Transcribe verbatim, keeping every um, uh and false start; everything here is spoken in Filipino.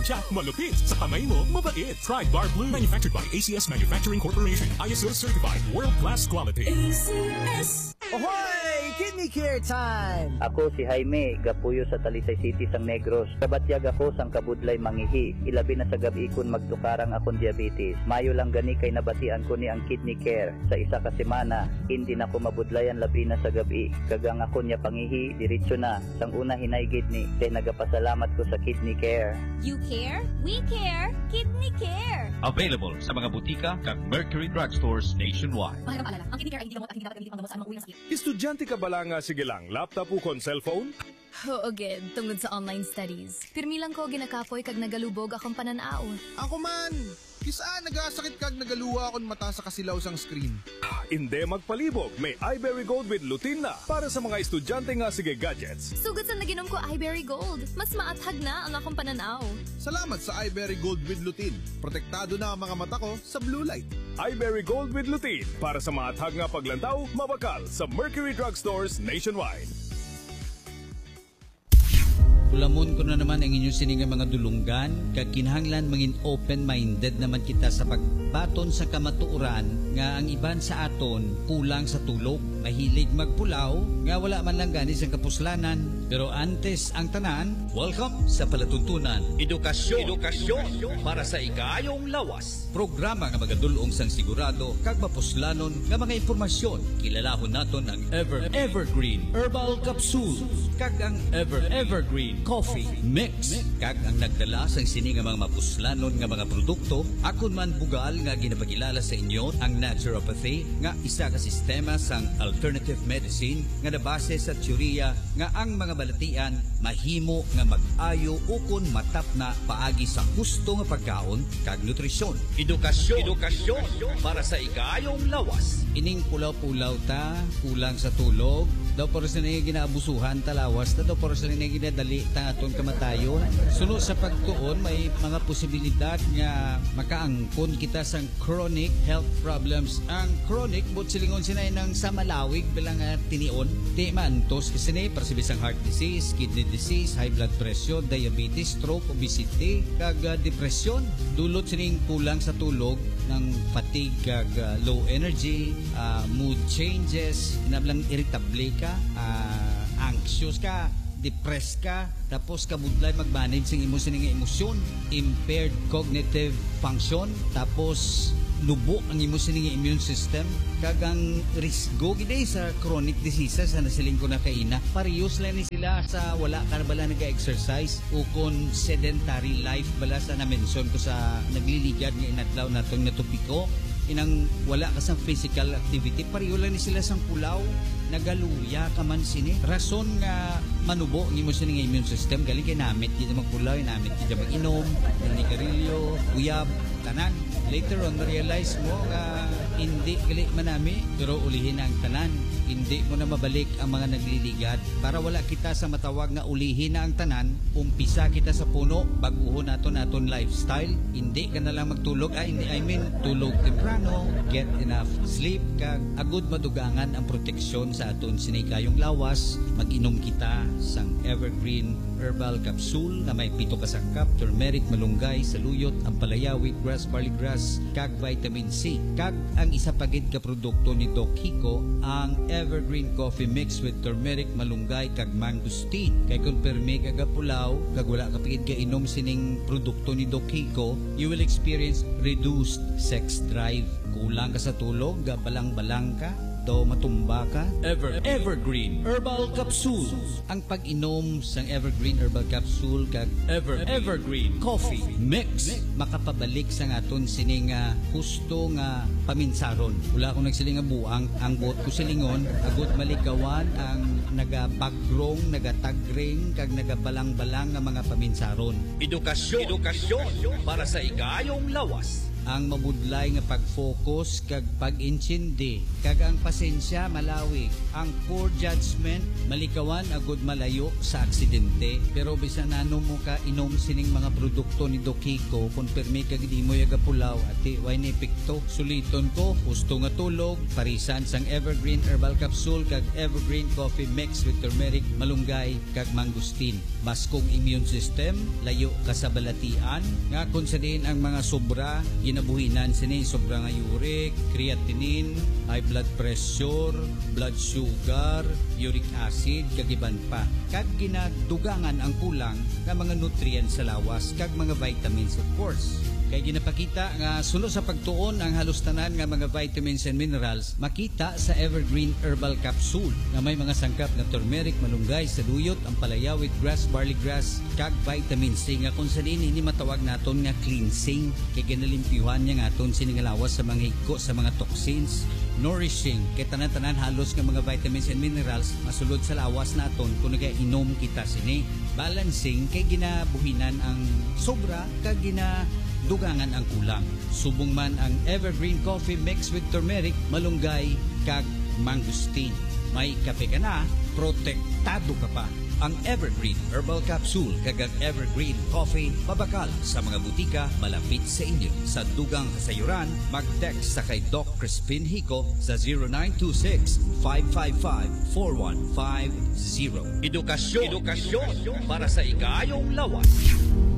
Jack, malupit. Sa kamay mo, mabait. Try Bar Blue. Manufactured by A C S Manufacturing Corporation. I S O certified. World-class quality. A C S. Ahoy! Kidney Care time! Ako si Jaime, gapuyo sa Talisay City sang Negros. Kabatyag ako sang kabudlay mangihi. Ilabi na sa gabi kun magtukarang akong diabetes. Mayo lang gani kay nabatian ko ni ang Kidney Care. Sa isa ka semana, hindi na ko mabudlayan labi na sa gabi. Kagang ako niya pangihi, diretso na. Sang una hinaygid ni, kay nagapasalamat ko sa Kidney Care. You care? We care! Kidney Care! Available sa mga butika kag Mercury Drugstores nationwide. Mahalagang paalala, ang Kidney Care ay hindi gamot at hindi dapat gamitin pang gamot sa anumang uri ng sakit. Estudyante ka bala nga sige lang, laptop o kon cellphone? Oo, gid, tungod sa online studies. Pirmi lang ko ginakapoy kag nagalubog akong pananaw. Ako man! Kisa nagasakit kag nagaluwa akong mata sa kasilaw sang screen. Hindi magpalibog, may iBerry Gold with lutein na para sa mga estudyante nga sige gadgets. Sugod sa naginom ko iBerry Gold, mas maathag na ang akong pananaw. Salamat sa iBerry Gold with lutein. Protektado na ang mga mata ko sa blue light. iBerry Gold with lutein para sa maathag nga paglantaw, mabakal sa Mercury Drugstores nationwide. Ulamon ko na naman ang inyong siningang mga dulunggan, kag kinahanglan mangin open-minded naman kita sa pagbaton sa kamatuoran nga ang iban sa aton kulang sa tulog, mahilig magpulaw, nga wala man lang gani sa kapuslanan. Pero antes ang tanan, welcome sa palatuntunan, edukasyon, edukasyon para sa ikayong lawas. Programa nga magadulong sang sigurado kag mapuslanon nga mga impormasyon. Kilalahon naton ang Ever Evergreen Herbal Capsule kag ang Ever Evergreen Coffee Mix kag ang nagdala sang sini nga mga mapuslanon nga mga produkto. Akon man bugal nga ginapakilala sa inyo ang naturopathy nga isa ka sistema sang alternative medicine nga nabase sa teorya nga ang mga balatian mahimo nga mag-ayo ukon matap na paagi sa husto nga pagkaon kag nutrisyon. Edukasyon, edukasyon para sa ikayong lawas. Ining pulaw-pulaw ta, kulang sa tulog, daw para sa nang ginaabusuhan talawas, daw para sa nang ginadali ta aton kamatayon. Sunod sa pagtuon, may mga posibilidad nga makaangkon kita sa chronic health problems. Ang chronic, but silingon sinay ng samalawig bilang uh, tinion, di maantos kasi na para sa bisang heart disease, kidney disease, high blood pressure, diabetes, stroke, obesity, kag uh, depression. Dulot sining kulang sa tulog ng fatigue kag uh, low energy, uh, mood changes, inablang irritable ka, uh, anxious ka, depressed ka, tapos kabudlay mag-manage ng imo sining emosyon, impaired cognitive function, tapos lubo ang imo sining immune system, kagang risgo gid sa chronic diseases na nasiling ko na kaina. Parehas lang ni sila sa wala ka na bala nag-exercise o kon sedentary life bala sa na-mention ko sa nagliligad nga inadlaw natong natupiko. Inang wala ka sa physical activity, pareho lang ni sila sang pulaw, nagaluya ka man sini. Rason nga manubo ang imo sining immune system, galing kay namit kita magpulaw, namit kita mag-inom, nanigarilyo, uyab, tanan. Later on, realize mo nga hindi gali manami, pero ulihin ang tanan. Hindi mo na mabalik ang mga nagliligad para wala kita sa matawag nga ulihin na ang tanan. Umpisa kita sa puno, baguhon naton naton lifestyle. Hindi ka na lang magtulog, ay hindi, I mean, tulog temprano, get enough sleep, kag agud madugangan ang proteksyon sa aton sinikayong lawas. Mag-inom kita sang Evergreen Herbal Capsule na may pito ka sangkap, turmeric, malunggay, saluyot, ampalaya, wheatgrass, barley grass, kag vitamin C. Kag ang isa pagid ka produkto ni Doc Hico, ang Evergreen Coffee Mix with turmeric, malunggay, kag mangosteen. Kay kung permi kag pulaw, kag wala ka pagid ka inom sining produkto ni Doc Hico, you will experience reduced sex drive. Kulang ka sa tulog, gabalang-balang ka, daw matumba ka. Ever Evergreen Herbal Capsule. Ang pag-inom sang Evergreen Herbal Capsule kag Ever Evergreen Coffee Mix makapabalik sa aton sining uh, husto nga paminsaron. Wala akong nagsiling nga buang, ang buot ko silingon agot maligawan ang nagabagrong, nagatagring kag nagabalang-balang nga mga paminsaron. Edukasyon, edukasyon para sa ikayong lawas. ang mabudlay nga pag-focus kag pag-intindi kag ang pasensya malawig, ang poor judgment malikawan agud malayo sa aksidente. Pero bisan ano mo ka inom sining mga produkto ni Doc Kiko, konfirme kag di mo yaga pulaw at way ni epekto. Suliton ko, husto nga tulog, parisan sang Evergreen Herbal Capsule kag Evergreen Coffee Mix with turmeric, malunggay kag mangustin. Maskog immune system, layo ka sa balatian, nga kung sa din ang mga sobra, ginabuhinan sini sobra nga uric, creatinine, high blood pressure, blood sugar, uric acid, kag iban pa. Kag ginadugangan ang kulang nga mga nutrients sa lawas, kag mga vitamins of course. Kay ginapakita nga sunod sa pagtuon ang halos tanan nga mga vitamins and minerals makita sa Evergreen Herbal Capsule nga may mga sangkap na turmeric, malunggay, saluyot, ampalaya with grass, barley grass, kag vitamin C nga kung sa din ini matawag naton nga cleansing kay ginalimpyuhan niya nga aton sining lawas sa mga higko sa mga toxins, nourishing kay tanan-tanan halos nga mga vitamins and minerals masulod sa lawas naton kung nagainom kita sini. Balancing kay ginabuhinan ang sobra kag gina dugangan ang kulang. Subong man ang Evergreen Coffee Mix with turmeric, malunggay, kag mangustin. May kape ka na, protektado ka pa. Ang Evergreen Herbal Capsule kag ang Evergreen Coffee mabakal sa mga butika malapit sa inyo. Sa dugang kasayuran, mag-text sa kay Doc Crispin Hico sa zero nine two six, five five five, four one five zero. Edukasyon, edukasyon para sa ikayong lawas.